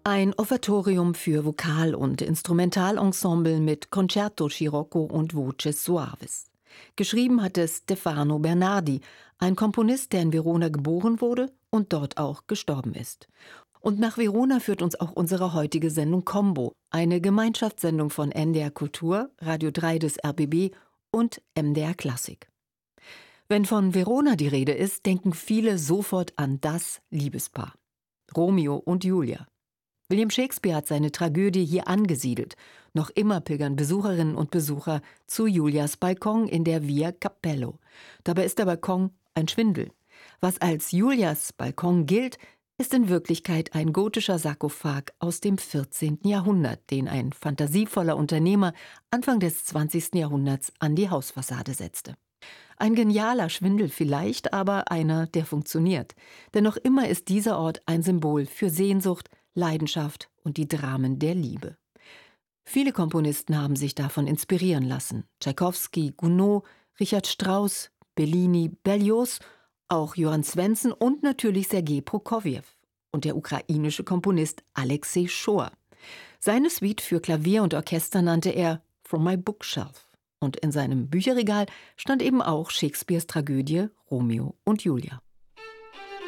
Ein Offertorium für Vokal- und Instrumentalensemble mit Concerto Scirocco und Voces Suaves. Geschrieben hat es Stefano Bernardi, ein Komponist, der in Verona geboren wurde und dort auch gestorben ist. Und nach Verona führt uns auch unsere heutige Sendung Combo, eine Gemeinschaftssendung von NDR Kultur, Radio 3 des RBB und MDR Klassik. Wenn von Verona die Rede ist, denken viele sofort an das Liebespaar: Romeo und Julia. William Shakespeare hat seine Tragödie hier angesiedelt. Noch immer pilgern Besucherinnen und Besucher zu Julias Balkon in der Via Cappello. Dabei ist der Balkon ein Schwindel. Was als Julias Balkon gilt, ist in Wirklichkeit ein gotischer Sarkophag aus dem 14. Jahrhundert, den ein fantasievoller Unternehmer Anfang des 20. Jahrhunderts an die Hausfassade setzte. Ein genialer Schwindel vielleicht, aber einer, der funktioniert. Denn noch immer ist dieser Ort ein Symbol für Sehnsucht, Leidenschaft und die Dramen der Liebe. Viele Komponisten haben sich davon inspirieren lassen. Tschaikowski, Gounod, Richard Strauss, Bellini, Berlioz, auch Johann Swensen und natürlich Sergei Prokofjew und der ukrainische Komponist Alexei Schor. Seine Suite für Klavier und Orchester nannte er From My Bookshelf. Und in seinem Bücherregal stand eben auch Shakespeares Tragödie Romeo und Julia.